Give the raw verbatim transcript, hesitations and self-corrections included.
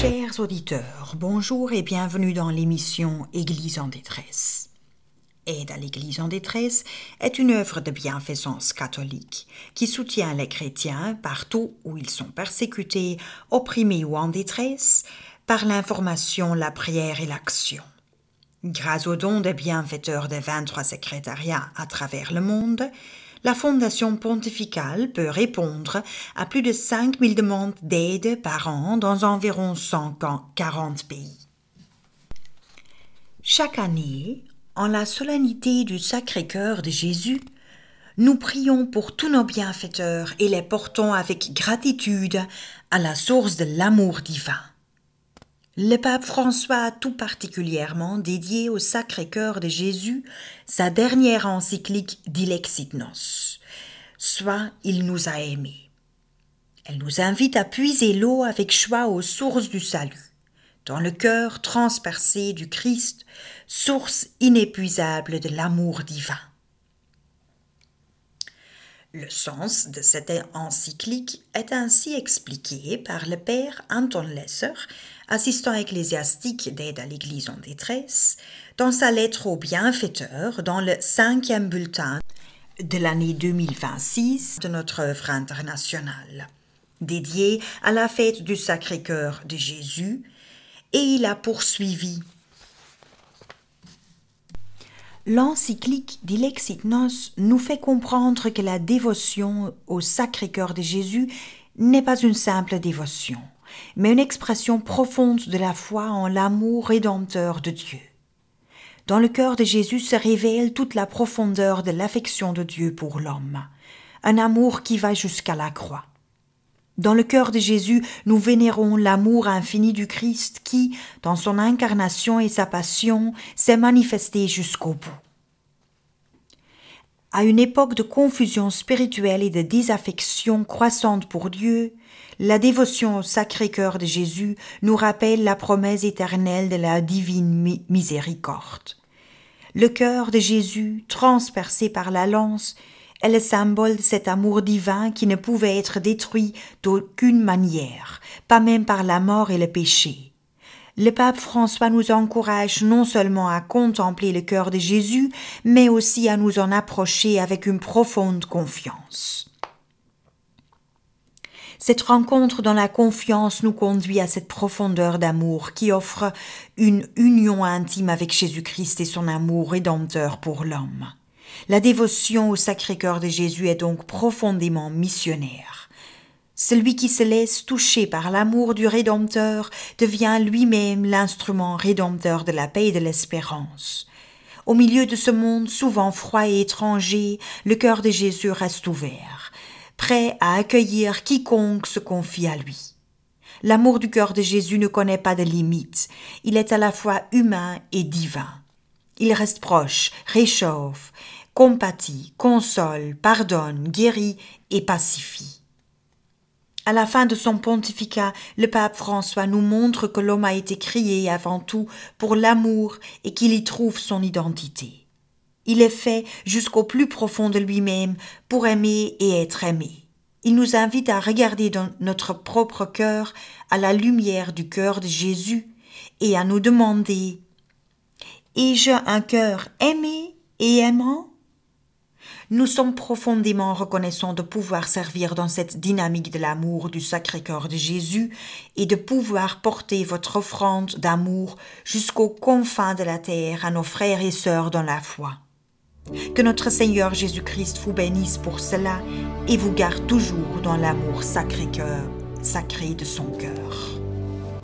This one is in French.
Chers auditeurs, bonjour et bienvenue dans l'émission Église en détresse. Aide à l'Église en détresse est une œuvre de bienfaisance catholique qui soutient les chrétiens partout où ils sont persécutés, opprimés ou en détresse par l'information, la prière et l'action. Grâce aux dons des bienfaiteurs des vingt-trois secrétariats à travers le monde, la Fondation pontificale peut répondre à plus de cinq mille demandes d'aide par an dans environ cent quarante pays. Chaque année, en la solennité du Sacré-Cœur de Jésus, nous prions pour tous nos bienfaiteurs et les portons avec gratitude à la source de l'amour divin. Le pape François a tout particulièrement dédié au Sacré-Cœur de Jésus sa dernière encyclique Dilexit Nos, soit Il nous a aimés. Elle nous invite à puiser l'eau avec choix aux sources du salut, dans le cœur transpercé du Christ, source inépuisable de l'amour divin. Le sens de cette encyclique est ainsi expliqué par le père Anton Lesser, assistant ecclésiastique d'aide à l'Église en détresse, dans sa lettre aux bienfaiteurs dans le cinquième bulletin de l'année deux mille vingt-six de notre œuvre internationale, dédié à la fête du Sacré-Cœur de Jésus, et il a poursuivi. L'encyclique Dilexit Nos nous fait comprendre que la dévotion au Sacré-Cœur de Jésus n'est pas une simple dévotion, mais une expression profonde de la foi en l'amour rédempteur de Dieu. Dans le cœur de Jésus se révèle toute la profondeur de l'affection de Dieu pour l'homme, un amour qui va jusqu'à la croix. Dans le cœur de Jésus, nous vénérons l'amour infini du Christ qui, dans son incarnation et sa passion, s'est manifesté jusqu'au bout. À une époque de confusion spirituelle et de désaffection croissante pour Dieu, la dévotion au Sacré-Cœur de Jésus nous rappelle la promesse éternelle de la divine miséricorde. Le cœur de Jésus, transpercé par la lance, est le symbole de cet amour divin qui ne pouvait être détruit d'aucune manière, pas même par la mort et le péché. Le pape François nous encourage non seulement à contempler le cœur de Jésus, mais aussi à nous en approcher avec une profonde confiance. Cette rencontre dans la confiance nous conduit à cette profondeur d'amour qui offre une union intime avec Jésus-Christ et son amour rédempteur pour l'homme. La dévotion au Sacré-Cœur de Jésus est donc profondément missionnaire. Celui qui se laisse toucher par l'amour du Rédempteur devient lui-même l'instrument rédempteur de la paix et de l'espérance. Au milieu de ce monde souvent froid et étranger, le cœur de Jésus reste ouvert, prêt à accueillir quiconque se confie à lui. L'amour du cœur de Jésus ne connaît pas de limites, il est à la fois humain et divin. Il reste proche, réchauffe, compatit, console, pardonne, guérit et pacifie. À la fin de son pontificat, le pape François nous montre que l'homme a été créé avant tout pour l'amour et qu'il y trouve son identité. Il est fait jusqu'au plus profond de lui-même pour aimer et être aimé. Il nous invite à regarder dans notre propre cœur à la lumière du cœur de Jésus et à nous demander « Ai-je un cœur aimé et aimant ?» Nous sommes profondément reconnaissants de pouvoir servir dans cette dynamique de l'amour du Sacré-Cœur de Jésus et de pouvoir porter votre offrande d'amour jusqu'aux confins de la terre à nos frères et sœurs dans la foi. Que notre Seigneur Jésus-Christ vous bénisse pour cela et vous garde toujours dans l'amour Sacré-Cœur, sacré de son cœur.